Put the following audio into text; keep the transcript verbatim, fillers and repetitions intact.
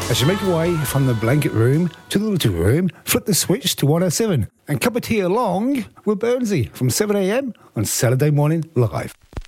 As you make your way from the blanket room to the little room, flip the switch to one oh seven and cup of tea along with Burnsy from seven a m on Saturday Morning Live.